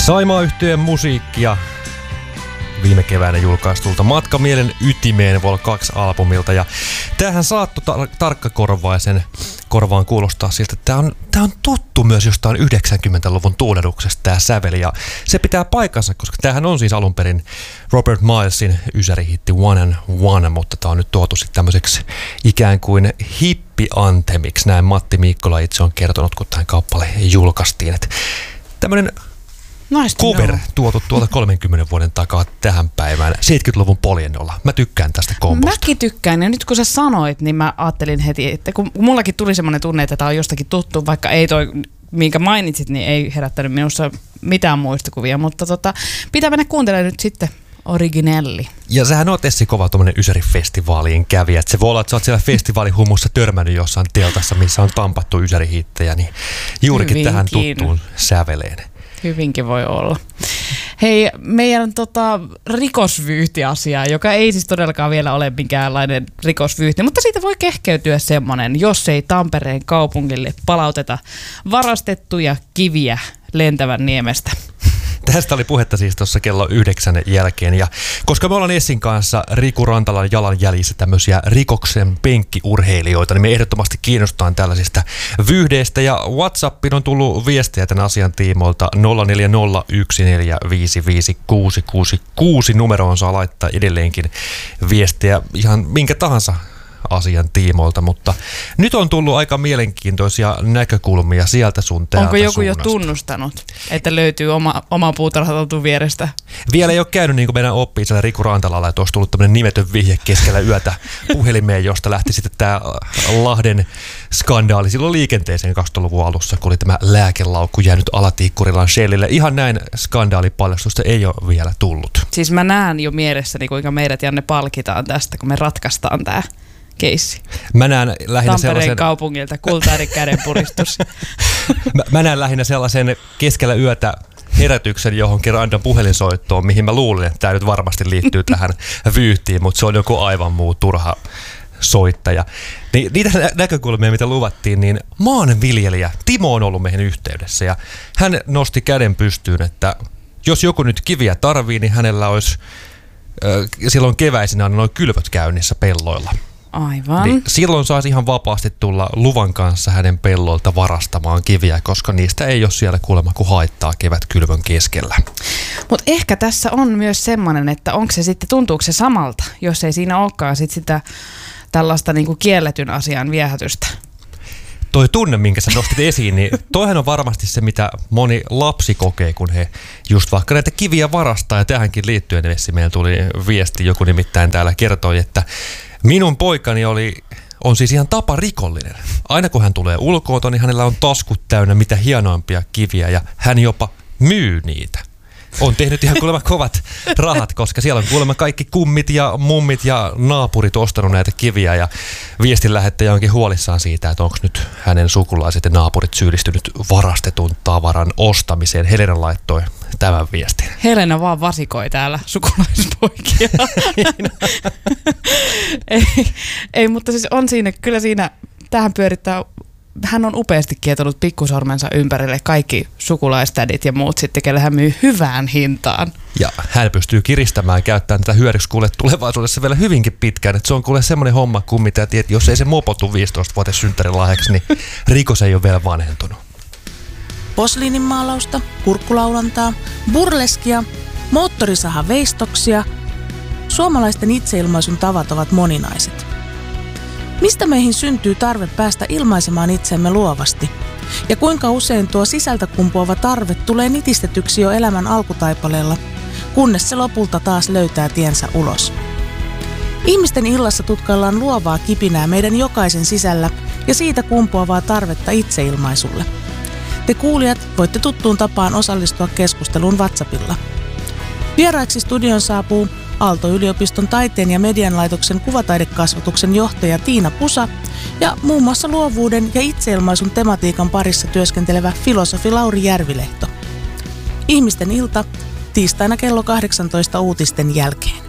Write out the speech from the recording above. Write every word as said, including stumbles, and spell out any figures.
Saimaa-yhtyeen musiikkia viime keväänä julkaistulta Matkamielen ytimeen Vol kaksi albumilta. Ja tämähän saattoi tar- tarkkakorvaisen korvaan kuulostaa siltä, että tämä on, tämä on tuttu myös jostain yhdeksänkymmentäluvun tuulehduksesta tämä säveli. Ja se pitää paikkansa, koska tämähän on siis alun perin Robert Milesin ysärihitti One and One, mutta tämä on nyt tuotu sitten tämmöiseksi ikään kuin hippi-anthemiksi. Näin Matti Miikkola itse on kertonut, kun tämän kappale julkaistiin. Että tämmöinen cover tuotu tuolta kolmenkymmenen vuoden takaa tähän päivään seitsemänkymmentäluvun poljennolla. Mä tykkään tästä kombosta. Mäkin tykkään, ja nyt kun sä sanoit, niin mä ajattelin heti, että kun mullakin tuli semmoinen tunne, että tää on jostakin tuttu, vaikka ei toi, minkä mainitsit, niin ei herättänyt minussa mitään muistikuvia, mutta tota, pitää mennä kuuntelemaan nyt sitten originelli. Ja sähän oot Essi kova tommonen ysärifestivaalien kävijä, että se voi olla, että sä oot siellä festivaalihumussa törmännyt jossain teltassa, missä on tampattu ysärihittejä, niin juurikin Hyvinkin. Tähän tuttuun säveleen. Hyvinkin voi olla. Hei, meidän tota, rikosvyyhtiasiaa, joka ei siis todellakaan vielä ole minkäänlainen rikosvyyhti, mutta siitä voi kehkeytyä semmoinen, jos ei Tampereen kaupungille palauteta varastettuja kiviä lentävän niemestä. Tästä oli puhetta siis tuossa kello yhdeksän jälkeen, ja koska me ollaan Essin kanssa Riku Rantalan jalanjäljissä tämmöisiä rikoksen penkkiurheilijoita, niin me ehdottomasti kiinnostaan tällaisista vyyhdeistä, ja WhatsAppiin on tullut viestejä tämän asian tiimoilta nolla neljä nolla yksi neljä viisi viisi kuusi kuusi kuusi numeroon saa laittaa edelleenkin viestejä ihan minkä tahansa asian tiimoilta, mutta nyt on tullut aika mielenkiintoisia näkökulmia sieltä sun täältä Onko joku suunnasta. Jo tunnustanut, että löytyy oma, oma puutarhatoltu vierestä? Vielä ei ole käynyt niin kuin meidän oppi-isällä Riku Rantalalla, että olisi tullut tämmöinen nimetön vihje keskellä yötä puhelimeen, josta lähti sitten tämä Lahden skandaali silloin liikenteeseen kaksituhattaluvun alussa, kun oli tämä lääkelaukku jäänyt alatiikkurilan Shellille. Ihan näin skandaalipaljastusta ei ole vielä tullut. Siis mä näen jo mielessäni, kuinka meidät Janne palkitaan tästä, kun me ratkaistaan tämä keissi. Mä näen lähinnä Tampereen sellaisen kaupungilta kultainen kädenpuristus. mä, mä näen lähinnä sellaisen keskellä yötä herätyksen johonkin random puhelinsoittoon, mihin mä luulen, että tämä nyt varmasti liittyy tähän vyyhtiin, mutta se on joku aivan muu turha soittaja. Ni, niitä näkökulmia, mitä luvattiin, niin maanviljelijä Timo on ollut meihin yhteydessä, ja hän nosti käden pystyyn, että jos joku nyt kiviä tarvii, niin hänellä olisi äh, silloin keväisinä noin kylvöt käynnissä pelloilla. Aivan. Niin silloin saisi ihan vapaasti tulla luvan kanssa hänen pellolta varastamaan kiviä, koska niistä ei ole siellä kuulemma kuin haittaa kevätkylvön keskellä. Mutta ehkä tässä on myös semmoinen, että onko se sitten, tuntuuko se samalta, jos ei siinä olekaan sit sitä tällaista niinku kielletyn asian viehätystä? Toi tunne, minkä sä nostit esiin, niin toihan on varmasti se, mitä moni lapsi kokee, kun he just vaikka näitä kiviä varastaa. Ja tähänkin liittyen Essi, meillä tuli viesti, joku nimittäin täällä kertoi, että minun poikani oli, on siis ihan taparikollinen. Aina kun hän tulee ulkoota, niin hänellä on taskut täynnä mitä hienoimpia kiviä ja hän jopa myy niitä. On tehnyt ihan kuulemma kovat rahat, koska siellä on kuulemma kaikki kummit ja mummit ja naapurit ostanut näitä kiviä, ja viestin lähettäjä onkin huolissaan siitä, että onko nyt hänen sukulaiset ja naapurit syyllistynyt varastetun tavaran ostamiseen. Helena laittoi tämän viestin. Helena vaan vasikoi täällä sukulaispoikia. ei, ei, mutta siis on siinä, kyllä siinä, tähän pyörittää. Hän on upeasti kietonut pikkusormensa ympärille kaikki sukulaistädit ja muut sitten, kelle hän myy hyvään hintaan. Ja hän pystyy kiristämään ja käyttämään tätä hyödyksi kuule tulevaisuudessa vielä hyvinkin pitkään. Että se on kuule semmoinen homma kuin mitä, että jos ei se mopotu viisitoista-vuotias synttärilahjaksi, niin rikos ei ole vielä vanhentunut. Posliininmaalausta, kurkkulaulantaa, burleskia, moottorisahaveistoksia. Suomalaisten itseilmaisun tavat ovat moninaiset. Mistä meihin syntyy tarve päästä ilmaisemaan itsemme luovasti? Ja kuinka usein tuo sisältä kumpuava tarve tulee nitistetyksi jo elämän alkutaipaleella, kunnes se lopulta taas löytää tiensä ulos? Ihmisten illassa tutkaillaan luovaa kipinää meidän jokaisen sisällä ja siitä kumpuavaa tarvetta itseilmaisulle. Te kuulijat voitte tuttuun tapaan osallistua keskusteluun WhatsAppilla. Vieraiksi studion saapuu Aalto-yliopiston taiteen ja median laitoksen kuvataidekasvatuksen johtaja Tiina Pusa ja muun muassa luovuuden ja itseilmaisun tematiikan parissa työskentelevä filosofi Lauri Järvilehto. Ihmisten ilta tiistaina kello kahdeksantoista uutisten jälkeen.